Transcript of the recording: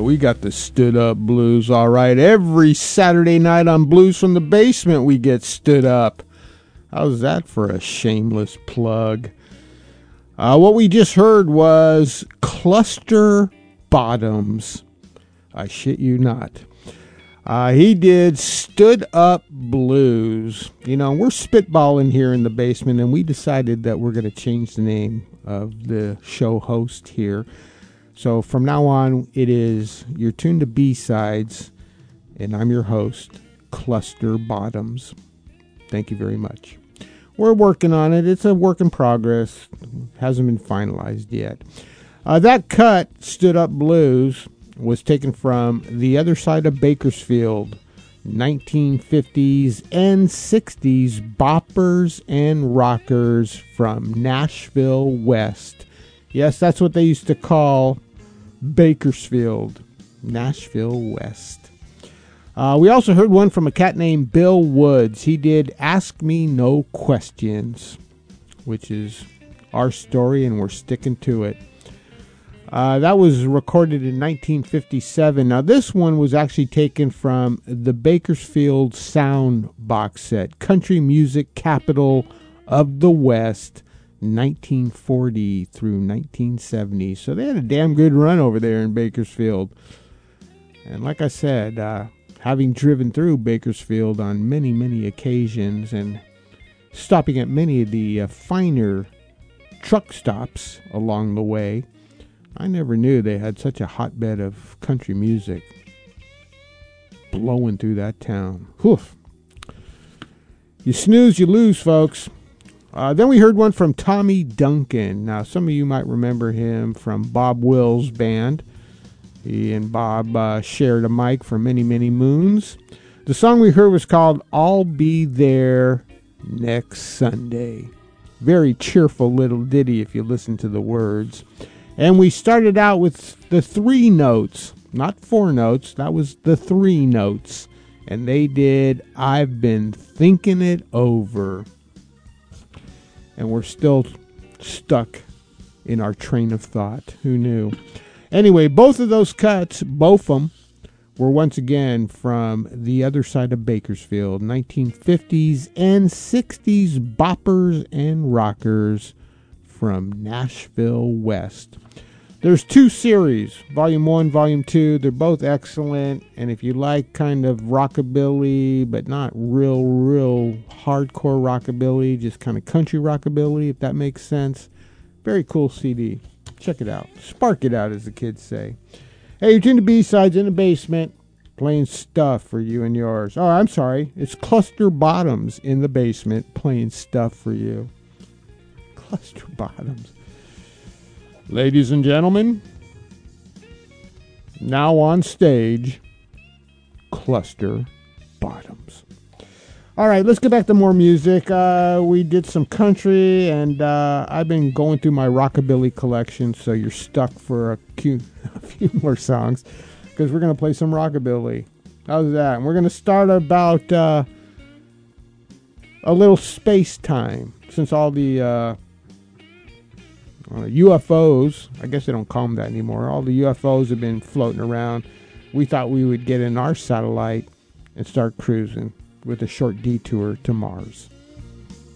we got the stood up blues, all right. Every Saturday night on Blues from the Basement, we get stood up. How's that for a shameless plug? What we just heard was Cluster Bottoms. I shit you not. He did Stood Up Blues. You know, we're spitballing here in the basement, and we decided that we're going to change the name of the show host here. So from now on, it is you're tuned to B-Sides, and I'm your host, Cluster Bottoms. Thank you very much. We're working on it. It's a work in progress. Hasn't been finalized yet. That cut, Stood Up Blues, was taken from The Other Side of Bakersfield, 1950s and 60s boppers and rockers from Nashville West. Yes, that's what they used to call Bakersfield, Nashville West. We also heard one from a cat named Bill Woods. He did Ask Me No Questions, which is our story, and we're sticking to it. That was recorded in 1957. Now, this one was actually taken from the Bakersfield Sound box set, Country Music Capital of the West, 1940 through 1970. So they had a damn good run over there in Bakersfield. And like I said, having driven through Bakersfield on many, many occasions and stopping at many of the finer truck stops along the way, I never knew they had such a hotbed of country music blowing through that town. Whew. You snooze, you lose, folks. Then we heard one from Tommy Duncan. Now, some of you might remember him from Bob Wills' band. He and Bob shared a mic for many, many moons. The song we heard was called I'll Be There Next Sunday. Very cheerful little ditty if you listen to the words. And we started out with the 3 notes, not 4 notes. That was the 3 notes. And they did I've Been Thinking It Over. And we're still stuck in our train of thought. Who knew? Anyway, both of those cuts, both of them, were once again from The Other Side of Bakersfield, 1950s and 60s boppers and rockers from Nashville West. There's 2 series, Volume 1, Volume 2. They're both excellent, and if you like kind of rockabilly, but not real hardcore rockabilly, just kind of country rockabilly, if that makes sense, very cool CD. Check it out. Spark it out, as the kids say. Hey, you're tuned to B-Sides in the Basement, playing stuff for you and yours. Oh, I'm sorry. It's Cluster Bottoms in the Basement, playing stuff for you. Cluster Bottoms. Ladies and gentlemen, now on stage, Cluster Bottoms. All right, let's get back to more music. We did some country, and I've been going through my rockabilly collection, so you're stuck for a few more songs, because we're going to play some rockabilly. How's that? And we're going to start about a little space time, since all the UFOs, I guess they don't call them that anymore, all the UFOs have been floating around. We thought we would get in our satellite and start cruising with a short detour to Mars.